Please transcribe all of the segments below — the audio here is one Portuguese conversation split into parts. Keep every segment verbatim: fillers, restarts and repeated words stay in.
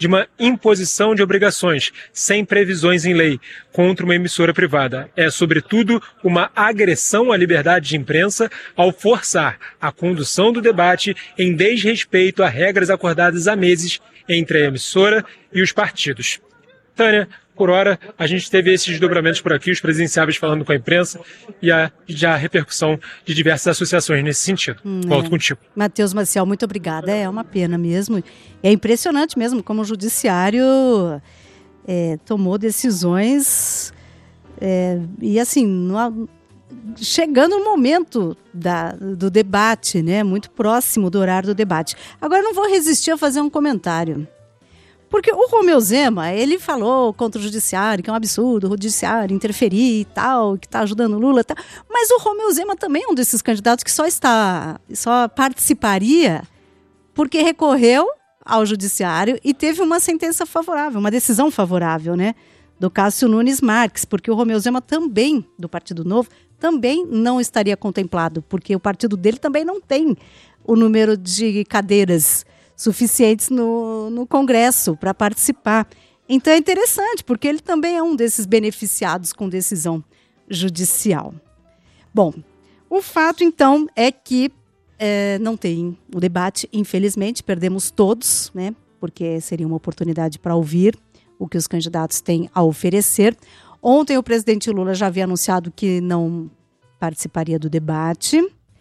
de uma imposição de obrigações, sem previsões em lei, contra uma emissora privada. É, sobretudo, uma agressão à liberdade de imprensa ao forçar a condução do debate em desrespeito a regras acordadas há meses entre a emissora e os partidos. Tânia, por hora, a gente teve esses desdobramentos por aqui, os presidenciáveis falando com a imprensa e a, já a repercussão de diversas associações nesse sentido. Hum, Volto é. contigo. Matheus Maciel, muito obrigada. É uma pena mesmo. É impressionante mesmo como o judiciário é, tomou decisões é, e assim, no, chegando no momento da, do debate, né, muito próximo do horário do debate. Agora não vou resistir a fazer um comentário. Porque o Romeu Zema, ele falou contra o judiciário, que é um absurdo o judiciário interferir e tal, que está ajudando o Lula e tal. Mas o Romeu Zema também é um desses candidatos que só está, só participaria porque recorreu ao judiciário e teve uma sentença favorável, uma decisão favorável, né? Do Cássio Nunes Marques, porque o Romeu Zema também, do Partido Novo, também não estaria contemplado, porque o partido dele também não tem o número de cadeiras suficientes no, no Congresso para participar. Então é interessante, porque ele também é um desses beneficiados com decisão judicial. Bom, o fato então é que é, não tem o debate, infelizmente, perdemos todos, né? Porque seria uma oportunidade para ouvir o que os candidatos têm a oferecer. Ontem o presidente Lula já havia anunciado que não participaria do debate.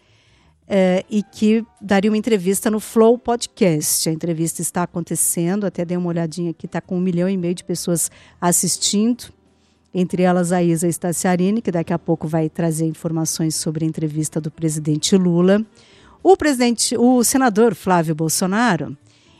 É, e que daria uma entrevista no Flow Podcast. A entrevista está acontecendo, até dei uma olhadinha aqui, está com um milhão e meio de pessoas assistindo, entre elas a Isa Staciarini, que daqui a pouco vai trazer informações sobre a entrevista do presidente Lula. O presidente, o senador Flávio Bolsonaro,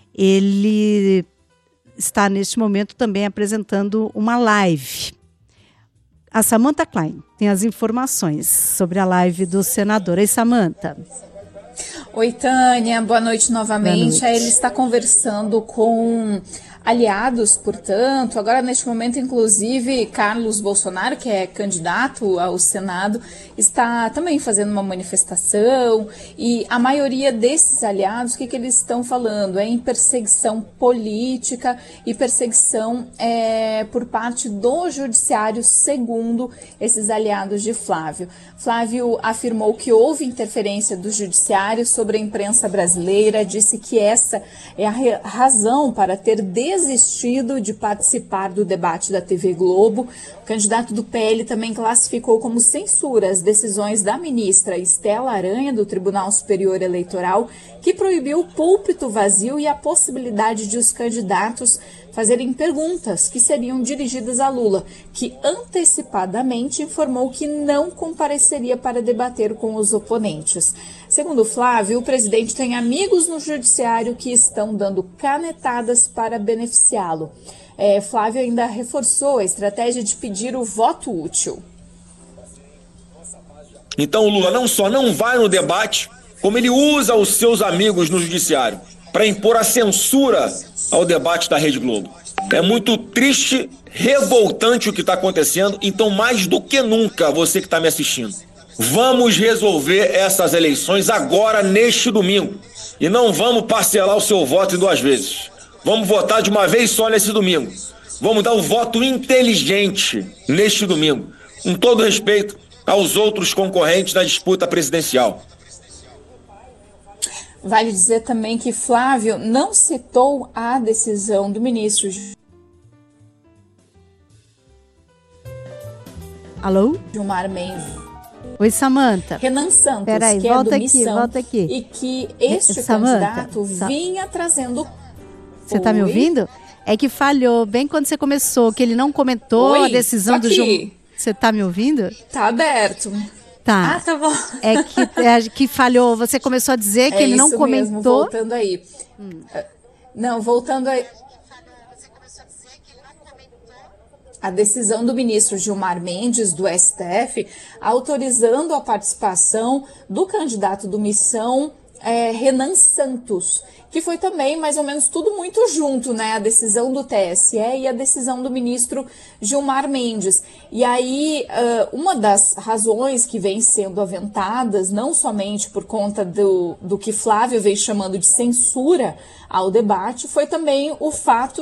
ele está neste momento também apresentando uma live. A Samantha Klein tem as informações sobre a live do senador. Ei, Samantha. Oi, Tânia. Boa noite novamente. Boa noite. Ele está conversando com aliados, portanto. Agora, neste momento, inclusive, Carlos Bolsonaro, que é candidato ao Senado, está também fazendo uma manifestação. E a maioria desses aliados, o que, que eles estão falando? É em perseguição política e perseguição é, por parte do judiciário, segundo esses aliados de Flávio. Flávio afirmou que houve interferência do judiciário sobre a imprensa brasileira, disse que essa é a razão para ter desistido de participar do debate da T V Globo. O candidato do P L também classificou como censura as decisões da ministra Estela Aranha, do Tribunal Superior Eleitoral, que proibiu o púlpito vazio e a possibilidade de os candidatos fazerem perguntas que seriam dirigidas a Lula, que antecipadamente informou que não compareceria para debater com os oponentes. Segundo Flávio, o presidente tem amigos no judiciário que estão dando canetadas para beneficiá-lo. É, Flávio ainda reforçou a estratégia de pedir o voto útil. Então o Lula não só não vai no debate, como ele usa os seus amigos no judiciário para impor a censura ao debate da Rede Globo. É muito triste, revoltante o que está acontecendo, então mais do que nunca, você que está me assistindo, vamos resolver essas eleições agora, neste domingo, e não vamos parcelar o seu voto em duas vezes. Vamos votar de uma vez só nesse domingo. Vamos dar o voto inteligente neste domingo, com todo respeito aos outros concorrentes na disputa presidencial. Vale dizer também que Flávio não citou a decisão do ministro. Alô? Gilmar Mendes. Oi, Samantha. Renan Santos, Peraí, que volta é do aqui, Missão, volta aqui. E que este Samantha, candidato Sa vinha trazendo... Você está me ouvindo? É que falhou bem quando você começou, que ele não comentou Oi, a decisão do Gilmar. Você está me ouvindo? Tá aberto. Tá. Ah, tá bom. É que, é que falhou. Você começou a dizer que é ele não isso comentou. Mesmo, voltando aí. Hum. Não, voltando aí. A decisão do ministro Gilmar Mendes, do S T F, autorizando a participação do candidato do Missão, é, Renan Santos, que foi também mais ou menos tudo muito junto, né? A decisão do T S E e a decisão do ministro Gilmar Mendes. E aí, uma das razões que vem sendo aventadas, não somente por conta do, do que Flávio veio chamando de censura ao debate, foi também o fato